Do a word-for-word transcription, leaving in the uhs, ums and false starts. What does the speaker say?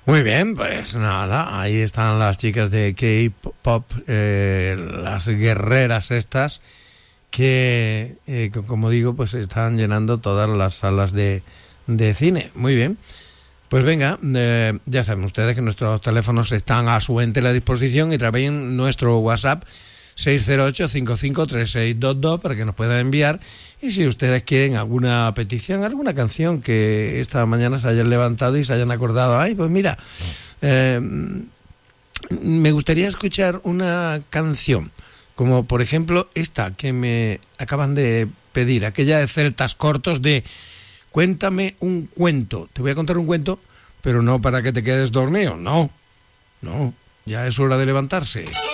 Muy bien, pues nada, ahí están las chicas de K-pop, eh, las guerreras estas, que, eh, como digo, pues están llenando todas las salas de, de cine. Muy bien. Pues venga, eh, ya saben ustedes que nuestros teléfonos están a su entera disposición y también nuestro WhatsApp seis cero ocho, cinco cinco tres seis dos dos para que nos puedan enviar. Y si ustedes quieren alguna petición, alguna canción que esta mañana se hayan levantado y se hayan acordado, ay, pues mira, eh, me gustaría escuchar una canción, como por ejemplo esta que me acaban de pedir, aquella de Celtas Cortos de Cuéntame un cuento. Te voy a contar un cuento, pero no para que te quedes dormido, no, no, ya es hora de levantarse.